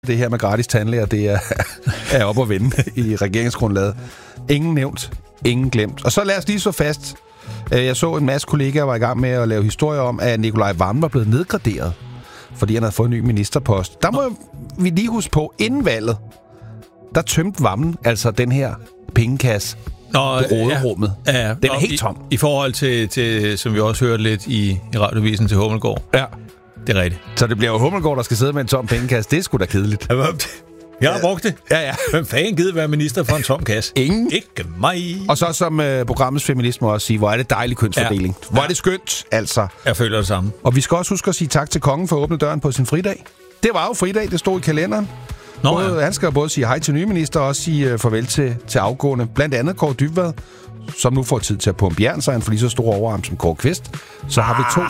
Det her med gratis tandlæger, det er op at vende i regeringsgrundlaget. Ingen nævnt, ingen glemt. Og så lad os lige så fast. Jeg så en masse kollegaer var i gang med at lave historier om, at Nicolai Wammen var blevet nedgraderet, fordi han havde fået en ny ministerpost. Der må vi lige huske på, inden valget, der tømte Wammen altså den her pengekasse på råderummet. Ja. Den er helt tom. I forhold til, som vi også hørte lidt i radiovisen til Hummelgaard. Ja. Det er rigtigt. Så det bliver jo Hummelgaard, der skal sidde med en tom pengekasse. Det er sgu da kedeligt. Jeg har brugt det. Ja. Hvem fanden gider være minister for en tom kasse? Ingen. Ikke mig. Og så som programmets feminist må også sige, hvor er det dejlig kønsfordeling. Ja. Hvor er det skønt, altså. Jeg føler det samme. Og vi skal også huske at sige tak til kongen for at åbne døren på sin fridag. Det var jo fridag, det stod i kalenderen. Han skal jo både sige hej til nye minister og også sige farvel til afgående. Blandt andet Kåre Dybvad, som nu får tid til at pumpe jern, så han får lige så stor overarm som Kåre Kvist. Så har vi to...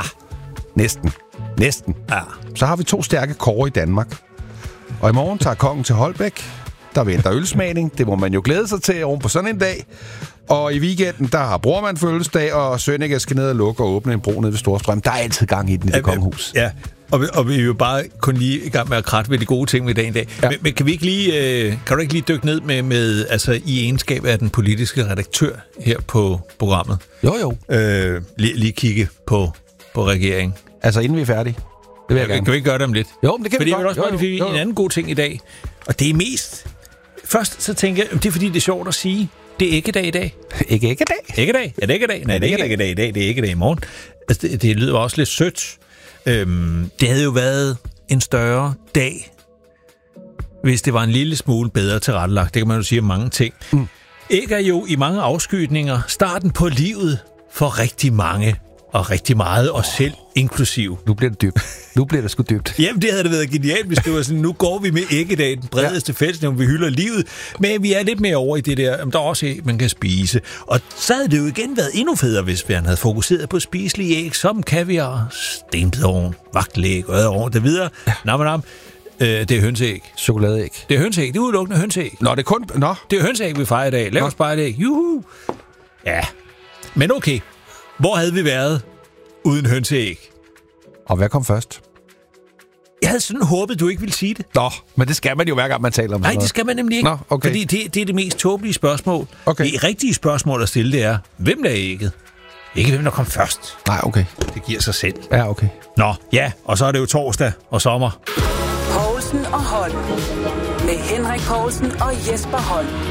Næsten. Ja. Så har vi 2 stærke kåre i Danmark. Og i morgen tager kongen til Holbæk. Der venter ølsmagning. Det må man jo glæde sig til oven på sådan en dag. Og i weekenden, der har Brormand fødselsdag, og Sønneke skal ned og lukke og åbne en bro nede ved Storstrøm. Der er altid gang i den i det kongehus. Ja, og vi er jo bare kun lige i gang med at kratte ved de gode ting ved dagen i dag. Ja. Men kan du ikke lige dykke ned med altså i egenskab af den politiske redaktør her på programmet? Jo. Lige kigge på regeringen. Altså inden vi er færdige. Det vil jeg gerne. Kan vi ikke gøre det om lidt? Jo, men det kan vi godt. Fordi det er også en anden god ting i dag. Og det er mest... Først så tænker jeg, det er fordi, det er sjovt at sige, det er ikke dag i dag. Ikke dag? Ikke dag? Ja, det er ikke dag. Nej, det er ikke dag i dag. Det er ikke dag i morgen. Altså, det lyder også lidt sødt. Det havde jo været en større dag, hvis det var en lille smule bedre tilrettelagt. Det kan man jo sige om mange ting. Ikke er jo i mange afskydninger starten på livet for rigtig mange. Og rigtig meget, og selv inklusiv. Nu bliver det dybt. Nu bliver det sgu dybt. Jamen, det havde det været genialt, hvis det var sådan, nu går vi med æggedag, den bredeste fællesnævn, vi hylder livet, men vi er lidt mere over i det der, der er også æg, man kan spise. Og så havde det jo igen været endnu federe, hvis man havde fokuseret på spiselige æg, som kaviar, stenbiderovn, vagtlæg, ødeovn, det videre. Nam. Det er hønseæg. Chokoladeæg. Det er hønseæg. Det er udelukkende hønseæg. Nå, det er kun... Nå. Det er hønseæg, vi fejrer i dag. Lav os bare et æg. Juhu! Ja. Men okay. Hvor havde vi været uden hønseæg? Og hvad kom først? Jeg havde sådan håbet, du ikke ville sige det. Nå, men det skal man jo hver gang, man taler om Nej, det skal man nemlig ikke. Nå, okay. Fordi det er det mest tåbelige spørgsmål. Okay. Det rigtige spørgsmål at stille, det er, hvem lagde ægget? Ikke hvem der kom først. Nej, okay. Det giver sig selv. Ja, okay. Nå, ja, og så er det jo torsdag og sommer. Povlsen og Holm. Med Henrik Povlsen og Jesper Holm.